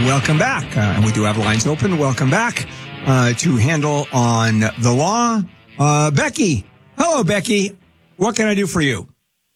welcome back. And we do have lines open. Welcome back to Handle on the Law. Becky. Hello, Becky. What can I do for you?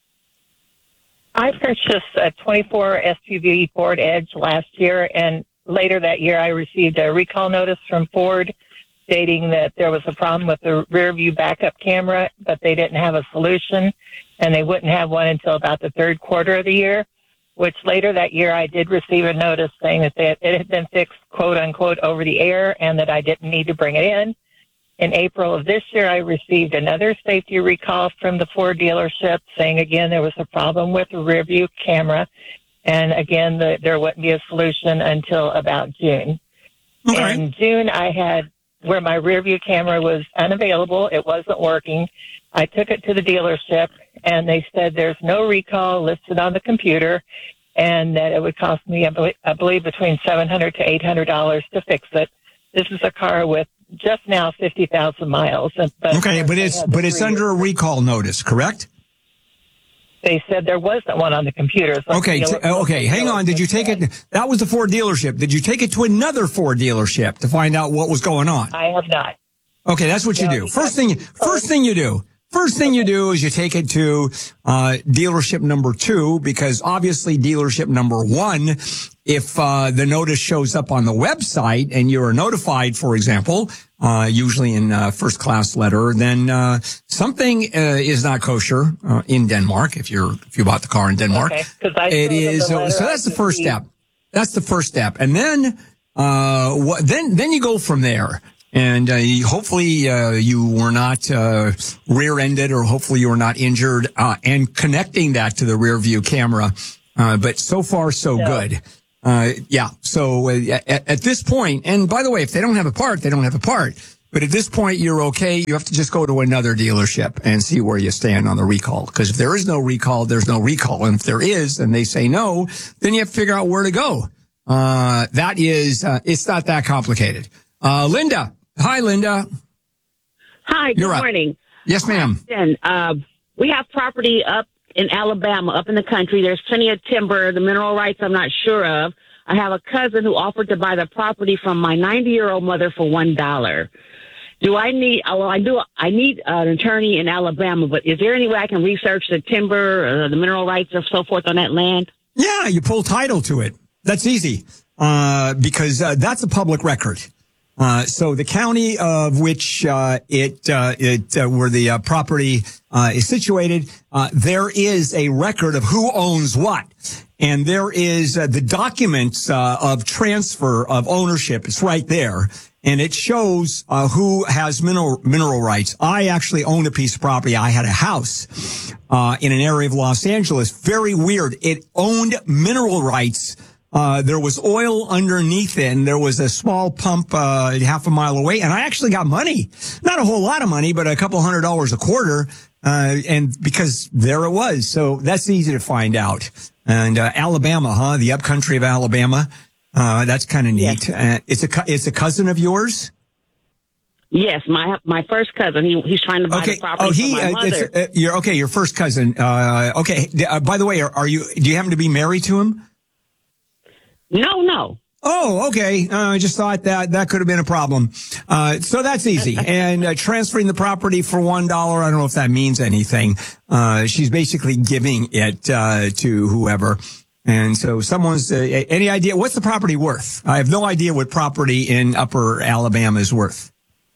I purchased a 24 SUV Ford Edge last year, and later that year I received a recall notice from Ford stating that there was a problem with the rear view backup camera, but they didn't have a solution, and they wouldn't have one until about the third quarter of the year, which later that year I did receive a notice saying that it had been fixed, quote unquote, over the air, and that I didn't need to bring it in. In April of this year, I received another safety recall from the Ford dealership saying, again, there was a problem with the rear view camera. And again, there wouldn't be a solution until about June. Okay. In June, I had where my rear view camera was unavailable. It wasn't working. I took it to the dealership, and they said there's no recall listed on the computer, and that it would cost me, I believe, between $700 to $800 to fix it. This is a car with just now 50,000 miles. Okay, but it's under a recall notice, correct? They said there wasn't one on the computer. So Okay, hang on. Did you take it? That was the Ford dealership. Did you take it to another Ford dealership to find out what was going on? I have not. Okay, that's what you do. First thing you do is you take it to dealership number 2, because obviously dealership number 1, if the notice shows up on the website and you are notified, for example, usually in first class letter, then something is not kosher in Denmark. If you bought the car in Denmark, it is. So that's the first step. That's the first step, and then then you go from there. And hopefully you were not rear-ended, or hopefully you were not injured, and connecting that to the rear view camera. But so far, so good. Yeah. So at this point, and by the way, if they don't have a part, they don't have a part. But at this point, you're okay. You have to just go to another dealership and see where you stand on the recall. Because if there is no recall, there's no recall. And if there is, and they say no, then you have to figure out where to go. That is, it's not that complicated. Linda. Hi, Linda. Hi, good morning. Yes, ma'am. We have property up in Alabama, up in the country. There's plenty of timber. The mineral rights I'm not sure of. I have a cousin who offered to buy the property from my 90-year-old mother for $1. Do I need, I need an attorney in Alabama, but is there any way I can research the timber, the mineral rights or so forth on that land? Yeah, you pull title to it. That's easy, because that's a public record. So the county of which where the property is situated, there is a record of who owns what, and there is the documents of transfer of ownership. It's right there, and it shows who has mineral rights. I actually owned a piece of property. I had a house in an area of Los Angeles. Very weird. It owned mineral rights. There was oil underneath it, and there was a small pump half a mile away, and I actually got money. Not a whole lot of money, but a couple $100 a quarter, and because there it was. So that's easy to find out. And Alabama, the upcountry of Alabama, that's kind of neat. Yes. It's a cousin of yours? Yes, my first cousin. He's trying to buy the property for my mother. Your first cousin. Okay. By the way, do you happen to be married to him? No. Oh, okay. I just thought that could have been a problem. So that's easy. And transferring the property for $1, I don't know if that means anything. She's basically giving it to whoever. And so someone's any idea what's the property worth? I have no idea what property in Upper Alabama is worth.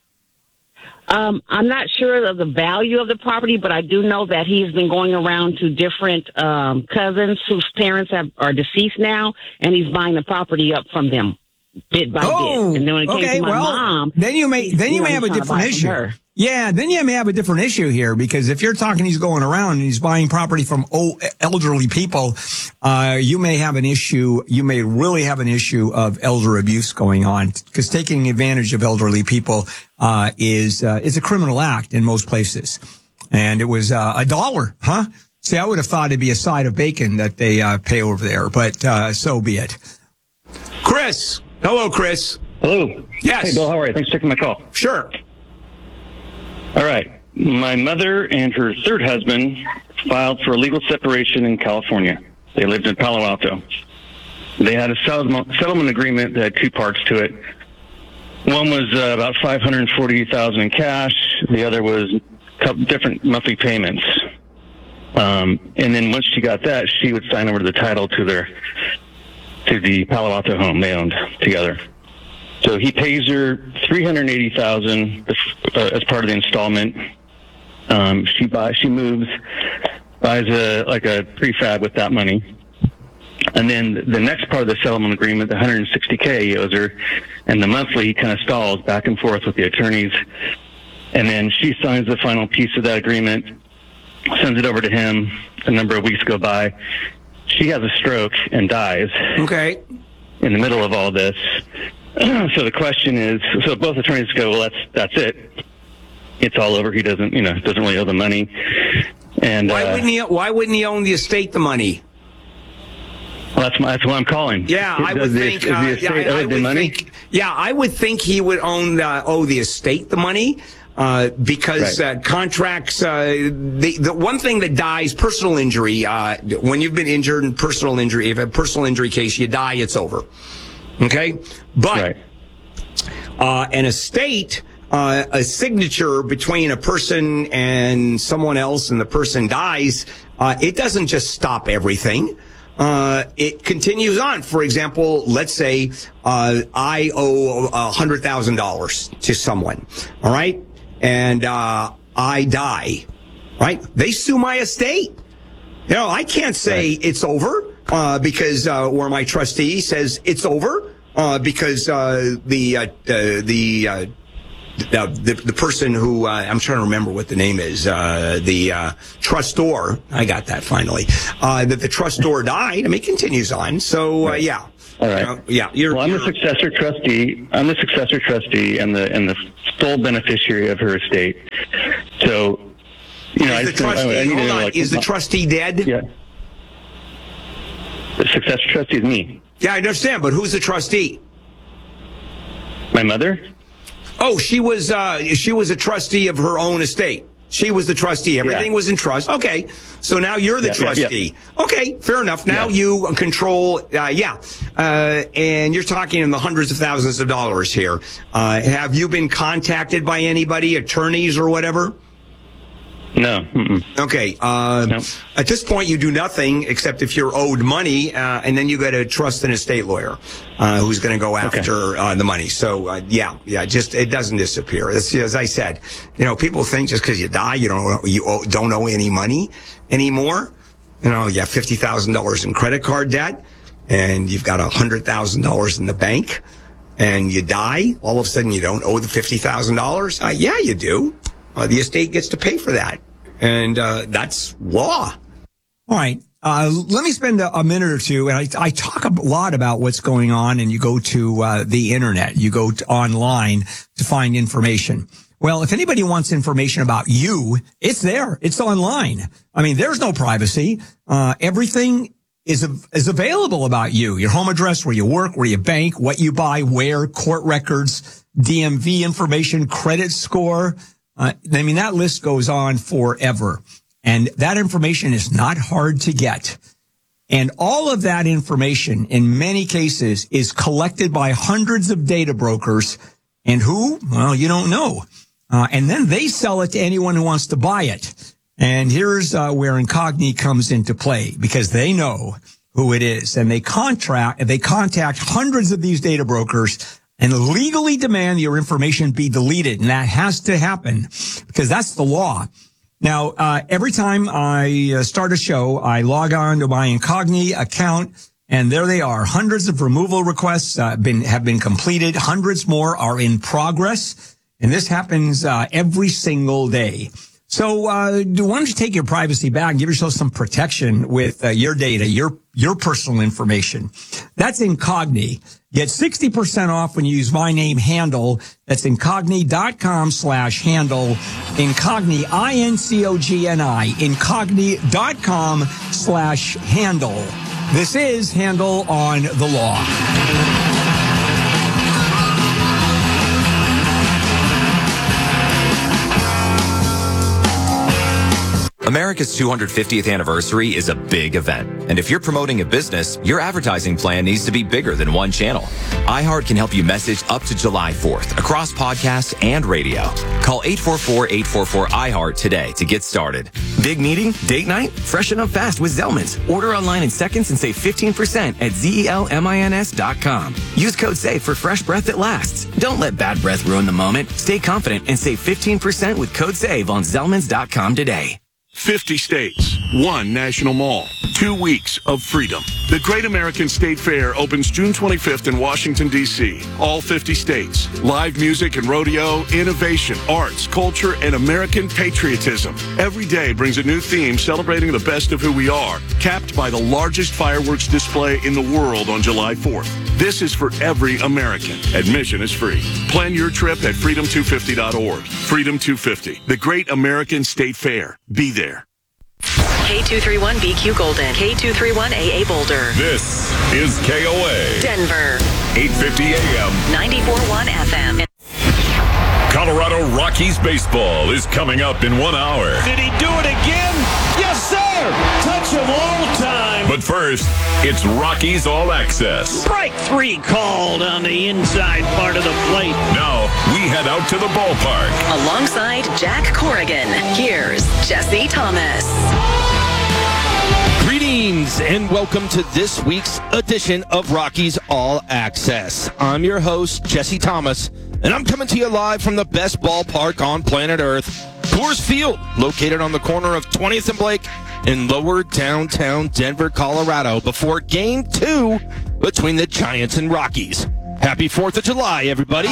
I'm not sure of the value of the property, but I do know that he's been going around to different cousins whose parents are deceased now, and he's buying the property up from them bit by bit. And then when it came to my mom, then you may have a different issue. Yeah, then you may have a different issue here, because if you're talking he's going around and he's buying property from elderly people, you may have an issue. You may really have an issue of elder abuse going on, because taking advantage of elderly people is a criminal act in most places. And it was $1, huh? See, I would have thought it'd be a side of bacon that they pay over there, but so be it. Chris. Hello, Chris. Hello. Yes. Hey, Bill, how are you? Thanks for taking my call. Sure. All right. My mother and her third husband filed for a legal separation in California. They lived in Palo Alto. They had a settlement agreement that had two parts to it. One was about $540,000 in cash. The other was a couple different monthly payments. And then once she got that, she would sign over the title to the Palo Alto home they owned together. So he pays her $380,000 as part of the installment. She moves, buys a prefab with that money. And then the next part of the settlement agreement, the $160K he owes her, and the monthly, he kind of stalls back and forth with the attorneys. And then she signs the final piece of that agreement, sends it over to him. A number of weeks go by. She has a stroke and dies. Okay. In the middle of all this. So the question is, so both attorneys go, well, that's it. It's all over. He doesn't really owe the money. And why wouldn't he own the estate the money? Well, that's why I'm calling. Yeah, I would think. I would think he would owe the estate the money. Because right. Contracts, the one thing that dies, personal injury, when you've been injured in personal injury, if you have a personal injury case, you die, it's over. Okay? But an estate, a signature between a person and someone else and the person dies, it doesn't just stop everything. It continues on. For example, let's say I owe $100,000 to someone. All right? And I die, right? They sue my estate. I can't say it's over because or my trustee says it's over because the person who I'm trying to remember what the name is, the trustor. I got that finally. That the trustor died. I mean, it continues on. So yeah. All right. I'm the successor trustee. I'm the successor trustee and the sole beneficiary of her estate. So, is the trustee dead? Yeah. The successor trustee is me. Yeah, I understand, but who's the trustee? My mother. Oh, she was a trustee of her own estate. She was the trustee. Everything was in trust. Okay. So now you're the trustee. Yeah. Okay. Fair enough. Now you control, and you're talking in the hundreds of thousands of dollars here. Have you been contacted by anybody, attorneys or whatever? No. Mm-mm. Okay. No. At this point, you do nothing except if you're owed money, and then you got to trust an estate lawyer who's going to go after the money. So, just it doesn't disappear. As I said, people think just because you die, you don't owe any money anymore. You have $50,000 in credit card debt, and you've got $100,000 in the bank, and you die. All of a sudden, you don't owe the $50,000. Yeah, you do. The estate gets to pay for that. And that's law. All right. Let me spend a minute or two. And I talk a lot about what's going on. And you go to the internet. You go online to find information. Well, if anybody wants information about you, it's there. It's online. I mean, there's no privacy. Everything is available about you. Your home address, where you work, where you bank, what you buy, where, court records, DMV information, credit score. That list goes on forever. And that information is not hard to get. And all of that information, in many cases, is collected by hundreds of data brokers. And who? Well, you don't know. And then they sell it to anyone who wants to buy it. And here's where Incogni comes into play, because they know who it is. And they contact hundreds of these data brokers and legally demand your information be deleted. And that has to happen because that's the law. Now, every time I start a show, I log on to my Incogni account, and there they are. Hundreds of removal requests have been completed. Hundreds more are in progress. And this happens every single day. So why don't you take your privacy back and give yourself some protection with your data, your personal information. That's Incogni. Get 60% off when you use my name, Handel. That's Incogni.com/handle. Incogni, INCOGNI. Incogni.com/handle. This is Handel on the Law. America's 250th anniversary is a big event. And if you're promoting a business, your advertising plan needs to be bigger than one channel. iHeart can help you message up to July 4th across podcasts and radio. Call 844-844-iHeart today to get started. Big meeting? Date night? Freshen up fast with Zellman's. Order online in seconds and save 15% at ZELMINS.com. Use code SAVE for fresh breath that lasts. Don't let bad breath ruin the moment. Stay confident and save 15% with code SAVE on Zellmans.com today. 50 states, one national mall, 2 weeks of freedom. The Great American State Fair opens June 25th in Washington, D.C. All 50 states. Live music and rodeo, innovation, arts, culture, and American patriotism. Every day brings a new theme celebrating the best of who we are, capped by the largest fireworks display in the world on July 4th. This is for every American. Admission is free. Plan your trip at freedom250.org. Freedom 250, the Great American State Fair. Be there. K231BQ Golden, K231AA Boulder. This is KOA. Denver. 850 AM. 94.1 FM. Colorado Rockies baseball is coming up in 1 hour. Did he do it again? Yes, sir! Touch him all time. But first, it's Rockies All Access. Strike 3 called on the inside part of the plate. Now, we head out to the ballpark. Alongside Jack Corrigan, here's Jesse Thomas. Greetings and welcome to this week's edition of Rockies All Access. I'm your host, Jesse Thomas, and I'm coming to you live from the best ballpark on planet Earth, Coors Field, located on the corner of 20th and Blake in lower downtown Denver, Colorado, before Game 2 between the Giants and Rockies. Happy 4th of July, everybody.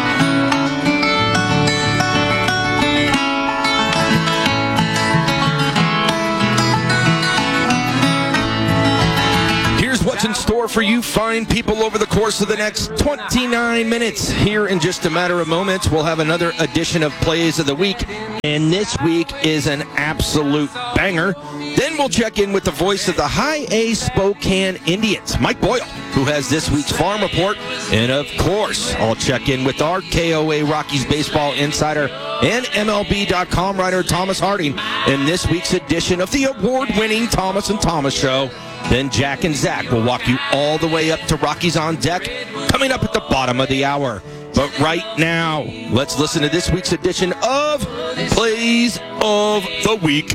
What's in store for you fine people over the course of the next 29 minutes. Here in just a matter of moments, we'll have another edition of Plays of the Week, and this week is an absolute banger. Then we'll check in with the voice of the High A Spokane Indians, Mike Boyle, who has this week's farm report. And of course, I'll check in with our KOA Rockies baseball insider and MLB.com writer Thomas Harding in this week's edition of the award-winning Thomas and Thomas Show. Then Jack and Zach will walk you all the way up to Rockies on Deck, coming up at the bottom of the hour. But right now, let's listen to this week's edition of Plays of the Week.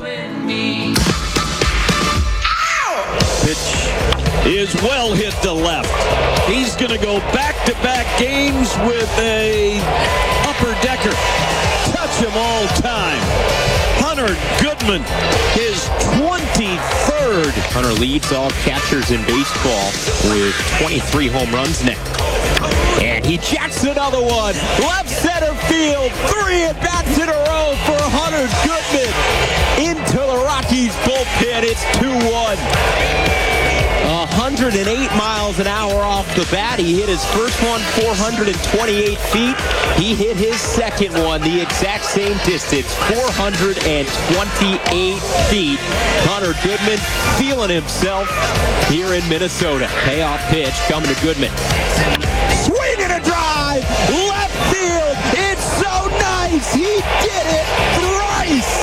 Pitch is well hit to left. He's going to go back-to-back games with a upper decker. Touch him all time. Hunter Goodman, his 23rd. Hunter leads all catchers in baseball with 23 home runs now. And he jacks another one. Left center field. 3 at-bats in a row for Hunter Goodman. Into the Rockies bullpen. It's 2-1. 108 miles an hour off the bat. He hit his first one 428 feet. He hit his second one the exact same distance, 428 feet. Hunter Goodman feeling himself here in Minnesota. Payoff pitch coming to Goodman. Swing and a drive! Left field! It's so nice! He did it thrice!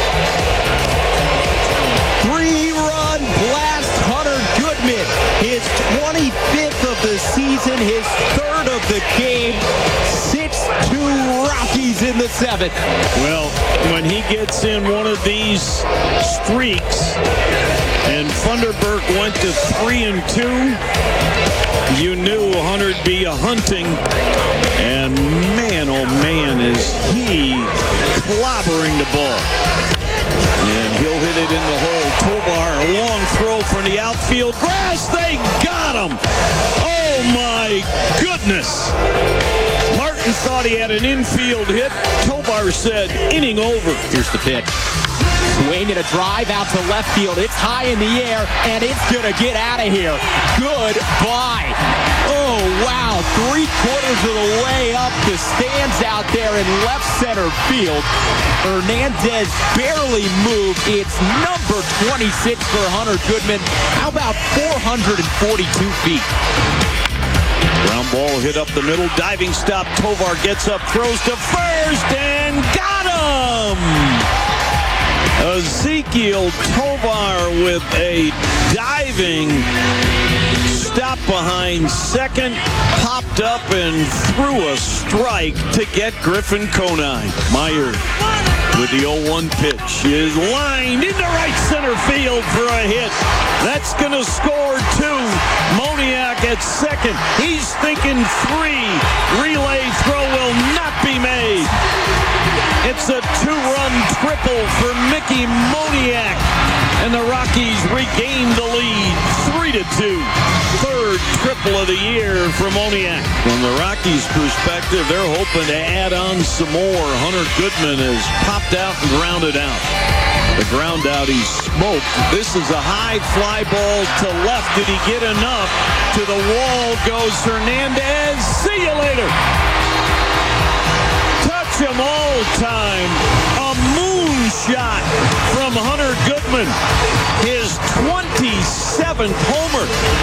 3-run blast, Hunter Goodman. His 25th of the season, his 3rd of the game. 6-2 Rockies in the 7th. Well, when he gets in one of these streaks, and Funderburk went to 3-2, you knew Hunter'd be a hunting. And man, oh man, is he clobbering the ball. And he'll hit it in the hole. Tovar, a long throw from the outfield. Grass, they got him. Oh, my goodness. Martin thought he had an infield hit. Tovar said, inning over. Here's the pitch. Swing and a drive out to left field. It's high in the air, and it's going to get out of here. Goodbye. Oh, wow. 3/4 of the way up the stands out there in left center field. Hernandez barely moved. It's number 26 for Hunter Goodman. How about 442 feet? Ground ball hit up the middle. Diving stop. Tovar gets up, throws to first, and got him! Ezekiel Tovar with a diving stop behind second, popped up and threw a strike to get Griffin Conine. Meyer with the 0-1 pitch is lined into right center field for a hit. That's going to score 2. Moniak at second. He's thinking 3. Relay throw will not be made. It's a 2-run triple for Mickey Moniak, and the Rockies regain the lead, 3-2. Third triple of the year for Moniak. From the Rockies' perspective, they're hoping to add on some more. Hunter Goodman has popped out and grounded out. The ground out, he smoked. This is a high fly ball to left. Did he get enough? To the wall goes Hernandez. See you later. Touch 'em all time. A moonshot from Hunter Goodman. His 27th homer.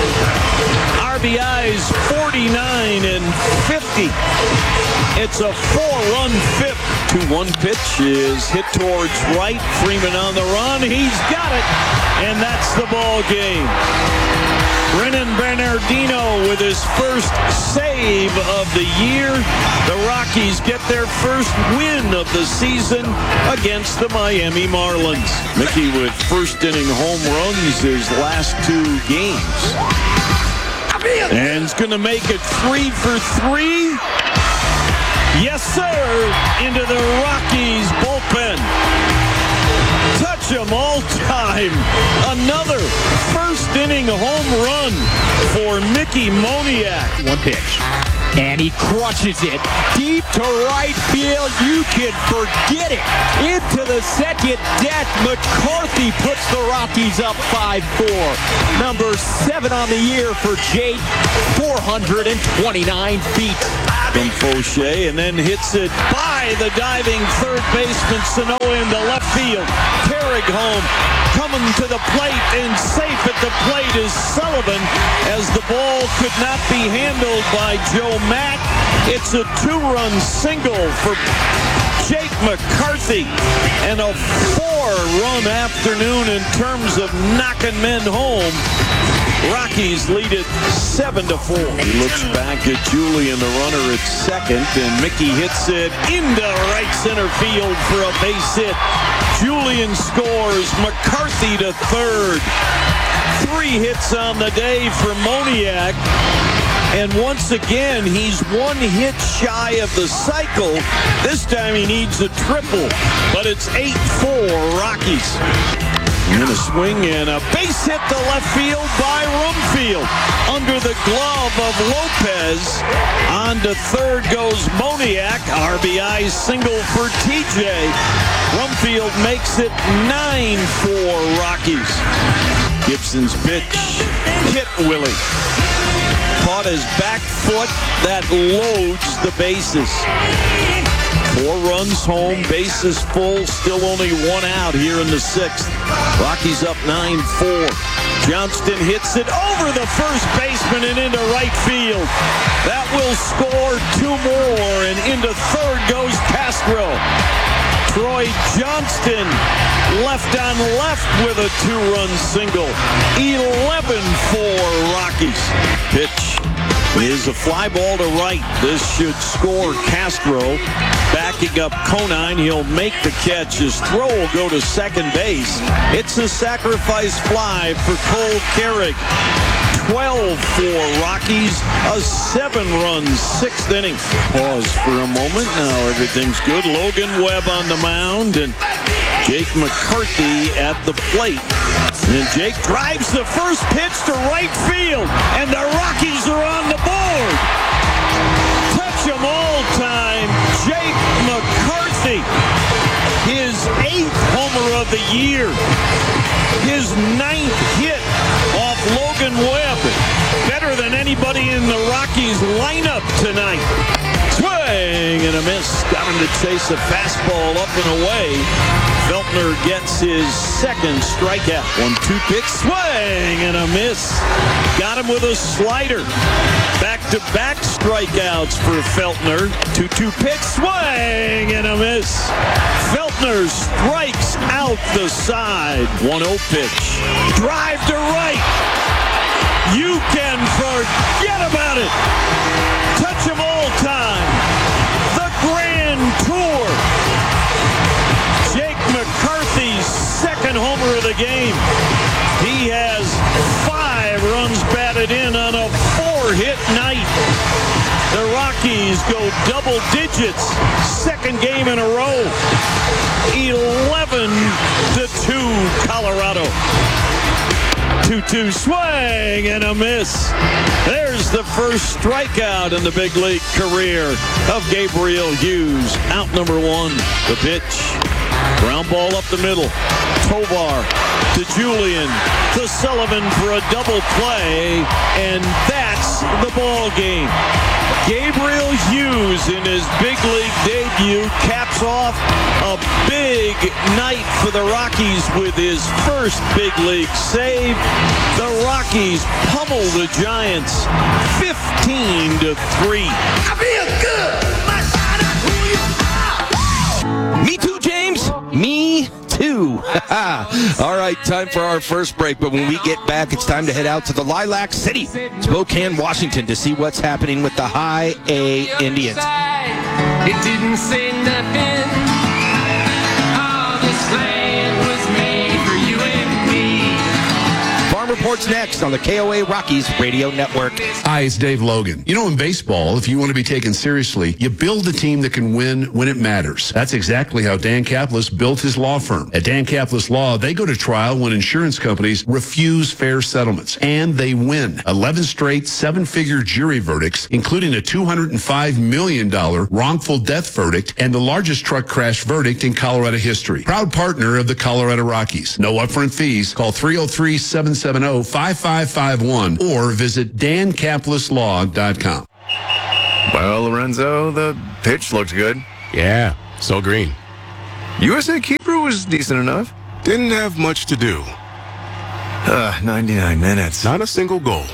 RBIs 49 and 50. It's a 4-run fifth. 2-1 pitch is hit towards right. Freeman on the run. He's got it. And that's the ball game. Brennan Bernardino with his first save of the year. The Rockies get their first win of the season against the Miami Marlins. Mickey with first inning home runs his last 2 games. And he's going to make it 3 for 3. Yes, sir, into the Rockies bullpen. Touch 'em all time. Another first inning home run for Mickey Moniak. 1 pitch. And he crushes it deep to right field. You can forget it. Into the second deck. McCarthy puts the Rockies up 5-4. Number 7 on the year for Jake. 429 feet. From Fauché, and then hits it by the diving third baseman Sanoa into left field. Carrig home, coming to the plate, and safe at the plate is Sullivan as the ball could not be handled by Joe Mack. It's a 2-run single for Jake McCarthy and a 4-run afternoon in terms of knocking men home. Rockies lead it 7-4. He looks back at Julian, the runner at second, and Mickey hits it into right center field for a base hit. Julian scores. McCarthy to third. 3 hits on the day for Moniak. And once again, he's 1 hit shy of the cycle. This time he needs a triple, but it's 8-4 Rockies. And then a swing and a base hit to left field by Rumfield. Under the glove of Lopez. On to third goes Moniak. RBI single for TJ. Rumfield makes it 9-4 Rockies. Gibson's pitch hit Willie. Caught his back foot. That loads the bases. 4 runs home, bases full, still only 1 out here in the 6th. Rockies up 9-4. Johnston hits it over the first baseman and into right field. That will score 2 more, and into third goes Castro. Troy Johnston left on left with a 2-run single. 11-4 Rockies. Pitch is a fly ball to right. This should score Castro. Backing up Conine, he'll make the catch. His throw will go to second base. It's a sacrifice fly for Cole Carrig. 12-4 Rockies, a 7-run 6th inning. Pause for a moment. Now everything's good. Logan Webb on the mound and Jake McCarthy at the plate. And Jake drives the first pitch to right field, and the Rockies are on the board. Touch 'em all time, Jake McCarthy. His 8th homer of the year. His 9th hit off Logan Webb. Better than anybody in the Rockies lineup tonight. Swing and a miss. Got him to chase a fastball up and away. Feltner gets his 2nd strikeout. 1-2 pitch. Swing and a miss. Got him with a slider. Back-to-back strikeouts for Feltner. 2-2 pitch. Swing and a miss. Feltner Miltner strikes out the side. 1-0 pitch. Drive to right. You can forget about it. Touch 'em all time. The Grand Tour. Jake McCarthy's second homer of the game. He has 5 runs batted in on a 4-hit night. The Rockies go double digits, second game in a row. 11-2 Colorado. 2-2 swing and a miss. There's the first strikeout in the big league career of Gabriel Hughes. Out number 1. The pitch. Ground ball up the middle. Tovar to Julian to Sullivan for a double play, and that's the ball game. Gabriel Hughes in his big league debut caps off a big night for the Rockies with his first big league save. The Rockies pummel the Giants 15-3. I feel good. Me too, James. Me too. All right, time for our first break. But when we get back, it's time to head out to the Lilac City, Spokane, Washington, to see what's happening with the High A Indians. It didn't say nothing. All this land was made for you and me. Farm Report's next on the KOA Rockies Radio Network. Hi, it's Dave Logan. You know, in baseball, if you want to be taken seriously, you build a team that can win when it matters. That's exactly how Dan Kaplis built his law firm. At Dan Kaplis Law, they go to trial when insurance companies refuse fair settlements, and they win. 11 straight 7-figure jury verdicts, including a $205 million wrongful death verdict and the largest truck crash verdict in Colorado history. Proud partner of the Colorado Rockies. No upfront fees. Call 303-770-5551 or visit dankapleslaw.com. Well, Lorenzo, the pitch looked good. Yeah, so green. USA keeper was decent enough. Didn't have much to do. 99 minutes. Not a single goal.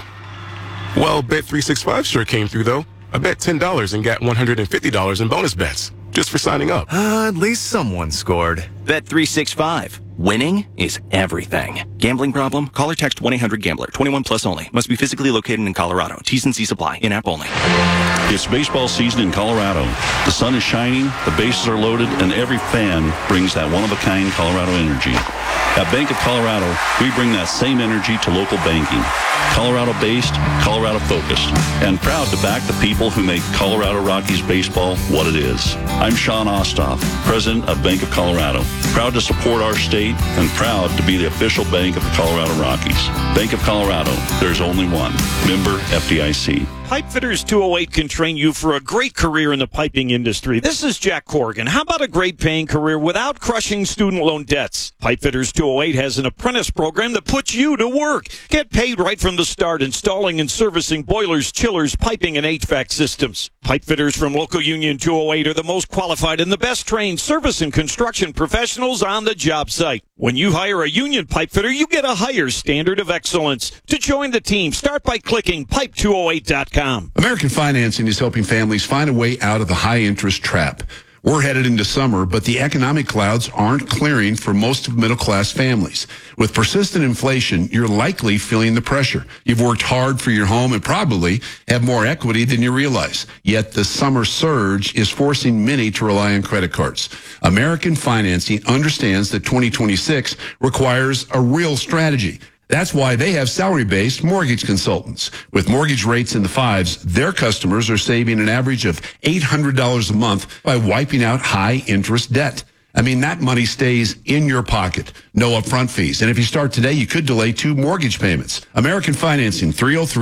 Well, Bet365 sure came through, though. I bet $10 and got $150 in bonus bets just for signing up. At least someone scored. Bet365. Winning is everything. Gambling problem? Call or text 1-800-GAMBLER. 21 plus only. Must be physically located in Colorado. T's and C's apply. In-app only. It's baseball season in Colorado. The sun is shining, the bases are loaded, and every fan brings that one-of-a-kind Colorado energy. At Bank of Colorado, we bring that same energy to local banking. Colorado-based, Colorado-focused, and proud to back the people who make Colorado Rockies baseball what it is. I'm Sean Ostoff, president of Bank of Colorado. Proud to support our state and proud to be the official bank of the Colorado Rockies. Bank of Colorado, there's only one. Member FDIC. Pipefitters 208 can train you for a great career in the piping industry. This is Jack Corrigan. How about a great paying career without crushing student loan debts? Pipefitters 208 has an apprentice program that puts you to work. Get paid right from the start installing and servicing boilers, chillers, piping, and HVAC systems. Pipefitters from Local Union 208 are the most qualified and the best trained service and construction professionals on the job site. When you hire a union pipefitter, you get a higher standard of excellence. To join the team, start by clicking pipe208.com. American Financing is helping families find a way out of the high-interest trap. We're headed into summer, but the economic clouds aren't clearing for most of middle-class families. With persistent inflation, you're likely feeling the pressure. You've worked hard for your home and probably have more equity than you realize. Yet the summer surge is forcing many to rely on credit cards. American Financing understands that 2026 requires a real strategy. That's why they have salary-based mortgage consultants. With mortgage rates in the 5s, their customers are saving an average of $800 a month by wiping out high-interest debt. I mean, that money stays in your pocket. No upfront fees. And if you start today, you could delay 2 mortgage payments. American Financing,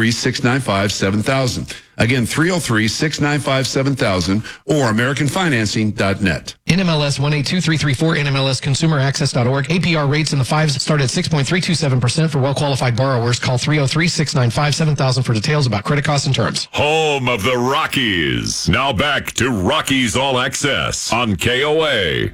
303-695-7000. Again, 303-695-7000 or AmericanFinancing.net. NMLS 182334, NMLSConsumerAccess.org. APR rates in the 5s start at 6.327% for well-qualified borrowers. Call 303-695-7000 for details about credit costs and terms. Home of the Rockies. Now back to Rockies All Access on KOA.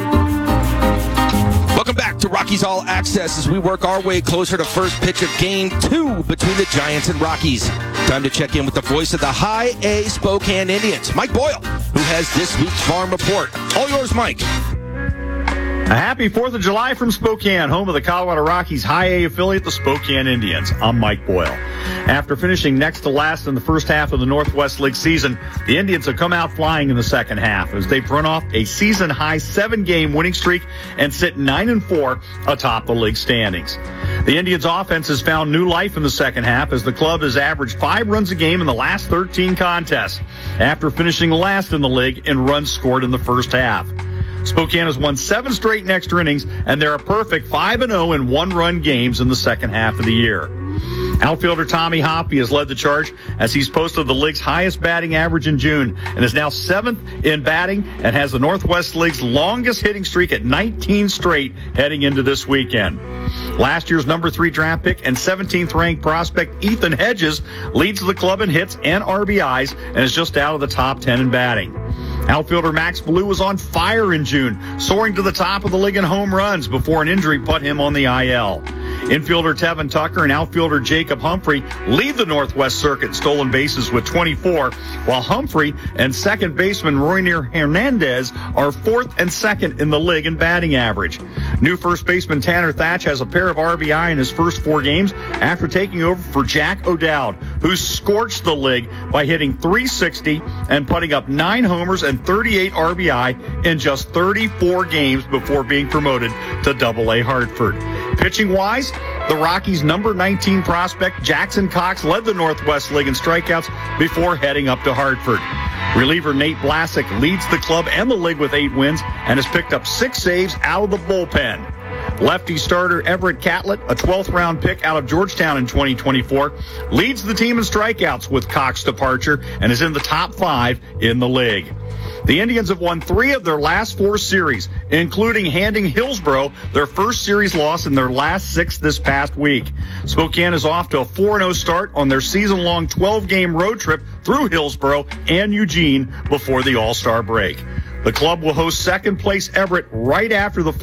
Welcome back to Rockies All Access as we work our way closer to first pitch of Game 2 between the Giants and Rockies. Time to check in with the voice of the High A Spokane Indians, Mike Boyle, who has this week's Farm Report. All yours, Mike. A happy 4th of July from Spokane, home of the Colorado Rockies High A affiliate, the Spokane Indians. I'm Mike Boyle. After finishing next to last in the first half of the Northwest League season, the Indians have come out flying in the second half as they've run off a season-high 7-game winning streak and sit 9-4 atop the league standings. The Indians' offense has found new life in the second half as the club has averaged 5 runs a game in the last 13 contests after finishing last in the league in runs scored in the first half. Spokane has won 7 straight in extra innings, and they're a perfect 5-0 in one-run games in the second half of the year. Outfielder Tommy Hoppe has led the charge as he's posted the league's highest batting average in June and is now 7th in batting and has the Northwest League's longest hitting streak at 19 straight heading into this weekend. Last year's number 3 draft pick and 17th ranked prospect Ethan Hedges leads the club in hits and RBIs and is just out of the top 10 in batting. Outfielder Max Blue was on fire in June, soaring to the top of the league in home runs before an injury put him on the IL. Infielder Tevin Tucker and outfielder Jacob Humphrey lead the Northwest Circuit in stolen bases with 24, while Humphrey and second baseman Roynier Hernandez are 4th and 2nd in the league in batting average. New first baseman Tanner Thatch has a pair of RBI in his first 4 games after taking over for Jack O'Dowd, who scorched the league by hitting .360 and putting up 9 homers and 38 RBI in just 34 games before being promoted to Double-A Hartford. Pitching-wise, the Rockies' number 19 prospect Jackson Cox led the Northwest League in strikeouts before heading up to Hartford. Reliever Nate Vlasic leads the club and the league with 8 wins and has picked up 6 saves out of the bullpen. Lefty starter Everett Catlett, a 12th-round pick out of Georgetown in 2024, leads the team in strikeouts with Cox's departure and is in the top 5 in the league. The Indians have won 3 of their last 4 series, including handing Hillsboro their first series loss in their last 6 this past week. Spokane is off to a 4-0 start on their season-long 12-game road trip through Hillsboro and Eugene before the All-Star break. The club will host second-place Everett right after the